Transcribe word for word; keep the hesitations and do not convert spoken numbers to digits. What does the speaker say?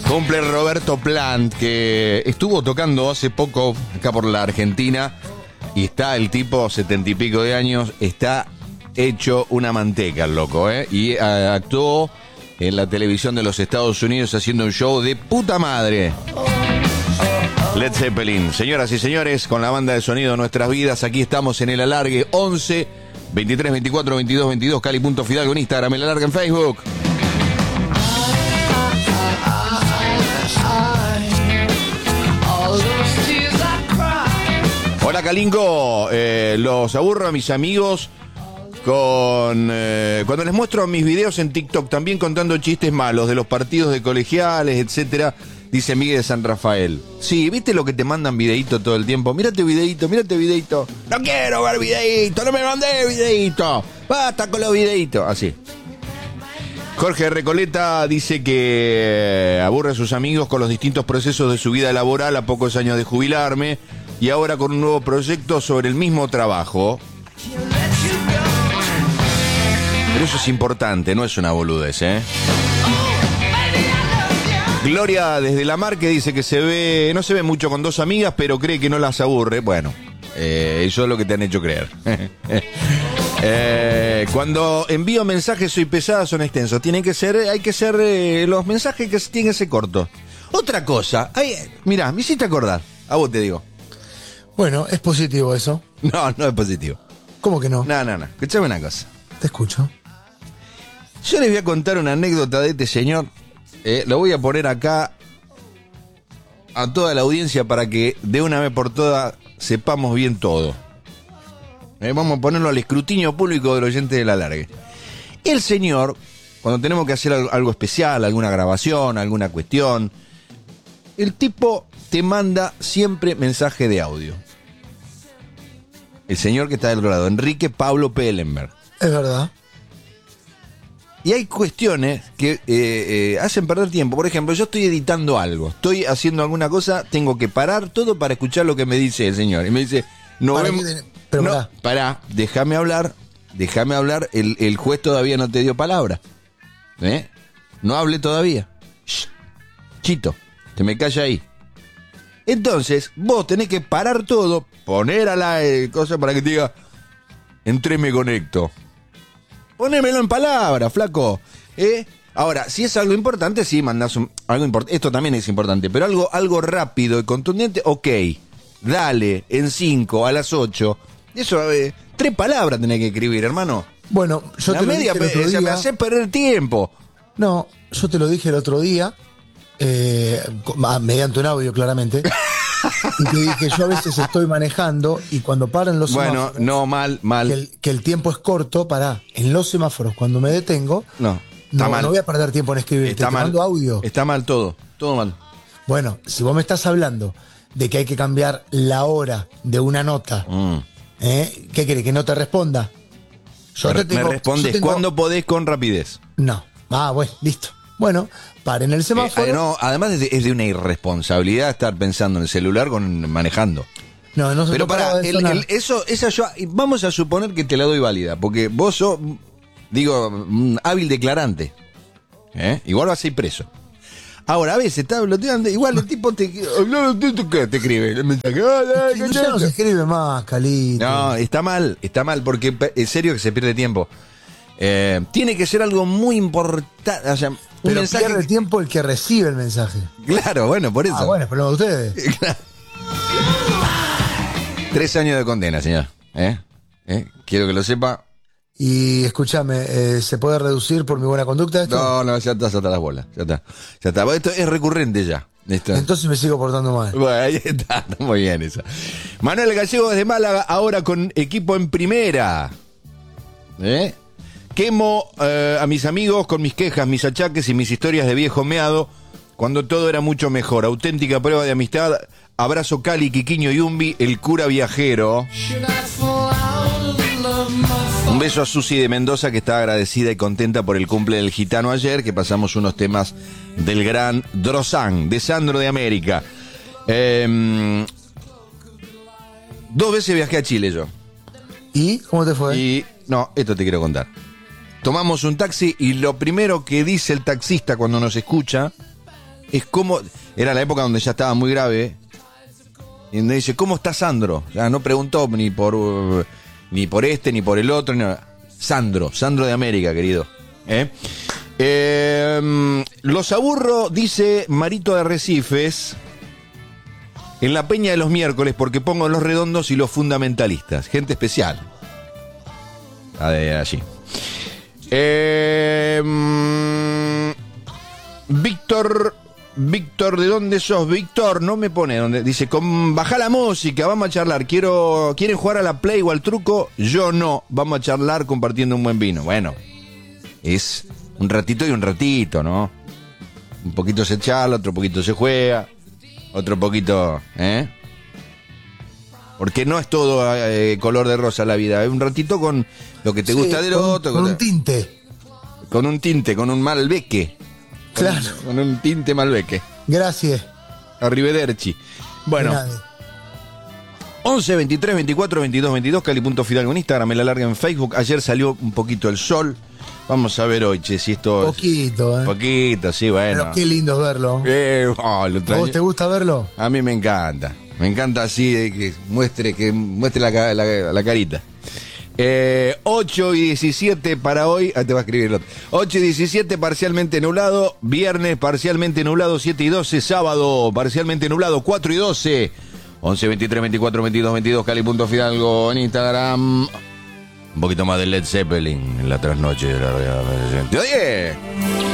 Cumple Roberto Plant, que estuvo tocando hace poco acá por la Argentina. Y está el tipo, setenta y pico de años, está hecho una manteca el loco, ¿eh? Y uh, actuó en la televisión de los Estados Unidos haciendo un show de puta madre. Led Zeppelin. Señoras y señores, con la banda de sonido de nuestras vidas, aquí estamos en El Alargue. Once, veintitrés, veinticuatro, veintidós, veintidós, Cali.Fidalgo en Instagram, El Alargue en Facebook. Hola Calingo, eh, los aburro a mis amigos con eh, cuando les muestro mis videos en TikTok, también contando chistes malos de los partidos de colegiales, etcétera. Dice Miguel de San Rafael. Sí, ¿viste lo que te mandan videíto todo el tiempo? Mírate videíto, mírate videíto. No quiero ver videíto, no me mandé videíto. Basta con los videitos. Así. Jorge Recoleta dice que aburre a sus amigos con los distintos procesos de su vida laboral a pocos años de jubilarme y ahora con un nuevo proyecto sobre el mismo trabajo. Pero eso es importante, no es una boludez, ¿eh? Gloria desde La Marque dice que se ve, no se ve mucho con dos amigas, pero cree que no las aburre. Bueno, eh, eso es lo que te han hecho creer. eh, cuando envío mensajes soy pesada, son extensos. Tienen que ser, hay que ser, eh, los mensajes que tienen que ser cortos. Otra cosa, hay, mirá, me hiciste acordar, a vos te digo. Bueno, es positivo eso. No, no es positivo. ¿Cómo que no? No, no, no, escuchame una cosa. Te escucho. Yo les voy a contar una anécdota de este señor. Eh, lo voy a poner acá a toda la audiencia para que de una vez por todas sepamos bien todo. Eh, vamos a ponerlo al escrutinio público del oyente del Alargue. El señor, cuando tenemos que hacer algo, algo especial, alguna grabación, alguna cuestión, el tipo te manda siempre mensaje de audio. El señor que está del otro lado, Enrique Pablo Pellenberg. Es verdad. Y hay cuestiones que eh, eh, hacen perder tiempo. Por ejemplo, yo estoy editando algo, estoy haciendo alguna cosa, tengo que parar todo para escuchar lo que me dice el señor. Y me dice, no vemos... Pero no, pará. pará, déjame hablar, déjame hablar, el, el juez todavía no te dio palabra. ¿Eh? No hable todavía. Shh, chito, te me calla ahí. Entonces, vos tenés que parar todo, poner a la eh, cosa para que te diga, entré, me conecto. Ponémelo en palabras, flaco. ¿Eh? Ahora, si es algo importante, sí, mandás un, algo importante. Esto también es importante, pero algo, algo rápido y contundente, ok. Dale, en cinco, a las ocho. Eso, eh, tres palabras tenés que escribir, hermano. Bueno, yo la te media, lo dije el otro día. Me hace perder tiempo. No, yo te lo dije el otro día, eh, mediante un audio, claramente. Y te dije, yo a veces estoy manejando y cuando paran los bueno, semáforos... Bueno, no, mal, mal. Que el, que el tiempo es corto, pará. En los semáforos, cuando me detengo... No, no, mal. no voy a perder tiempo en escribir. Está te mal. mando audio. Está mal todo, todo mal. Bueno, si vos me estás hablando de que hay que cambiar la hora de una nota, mm. ¿eh? ¿Qué querés? ¿Que no te responda? Yo te tengo, me respondes tengo... cuando podés con rapidez. No. Ah, bueno, listo. Bueno, paren el semáforo. Eh, no, además es de, es de una irresponsabilidad estar pensando en el celular con manejando. No, no se Pero para, el, el, eso, esa yo, vamos a suponer que te la doy válida, porque vos sos, digo, un hábil declarante. ¿Eh? Igual vas a ir preso. Ahora, a veces está bloqueando, igual el tipo te, te, te escribe el mensaje. Es que ya no se escribe más, Calito. No, está mal, está mal, porque en serio que se pierde tiempo. Eh, tiene que ser algo muy importante. O sea, un pero mensaje pierde que... tiempo el que recibe el mensaje. Claro, bueno, por eso. Ah, bueno, pero no ustedes. Tres años de condena, señor. ¿Eh? ¿Eh? Quiero que lo sepa. Y escúchame, eh, ¿se puede reducir por mi buena conducta esto? No, no, ya está, ya está las bolas. Ya está. Ya está. Esto es recurrente ya. Esto. Entonces me sigo portando mal. Bueno, ahí está, está muy bien eso. Manuel Gallego desde Málaga, ahora con equipo en primera. ¿Eh? Quemo eh, a mis amigos con mis quejas, mis achaques y mis historias de viejo meado cuando todo era mucho mejor. Auténtica prueba de amistad. Abrazo Cali, Quiquiño y Umbi, el cura viajero. Un beso a Susi de Mendoza, que está agradecida y contenta por el cumple del gitano ayer, que pasamos unos temas del gran Drozán, de Sandro de América. Eh, dos veces viajé a Chile yo. ¿Y cómo te fue? Y no, esto te quiero contar. Tomamos un taxi y lo primero que dice el taxista cuando nos escucha es como... Era la época donde ya estaba muy grave. Y donde dice, ¿cómo está Sandro? Ya no preguntó ni por uh, ni por este, ni por el otro. Ni nada. Sandro, Sandro de América, querido. ¿Eh? Eh, los aburro, dice Marito de Arrecifes, en la peña de los miércoles porque pongo los redondos y los fundamentalistas. Gente especial. A de allí. Eh, Víctor... Víctor, ¿de dónde sos? Víctor, no me pone dónde. Dice, con, baja la música, vamos a charlar. Quiero, ¿quieren jugar a la play o al truco? Yo no. Vamos a charlar compartiendo un buen vino. Bueno, es un ratito y un ratito, ¿no? Un poquito se charla, otro poquito se juega, otro poquito, ¿eh? Porque no es todo eh, color de rosa la vida. Es un ratito con lo que te sí, gusta del con, otro. Con con un tinte. Con un tinte, con un Malbeque. Claro. Con un tinte Malbeque. Gracias. Arrivederci. Bueno. once, veintitrés, veinticuatro, veintidós, veintidós, Cali.Fidalgo en Instagram, me la larga en Facebook. Ayer salió un poquito el sol. Vamos a ver hoy, che, si esto... Poquito, ¿eh? Poquito, sí, bueno. Pero qué lindo es verlo. Eh, oh, lo ¿A vos te gusta verlo? A mí me encanta. Me encanta así, de que muestre, que muestre la, la, la carita. Eh, ocho y diecisiete para hoy. Ah, te va a escribir el otro. ocho y diecisiete parcialmente nublado. Viernes parcialmente nublado. siete y doce. Sábado parcialmente nublado. cuatro y doce. once, veintitrés, veinticuatro, veintidós, veintidós. Cali.Fidalgo en Instagram. Un poquito más de Led Zeppelin en la trasnoche de la realidad. diez.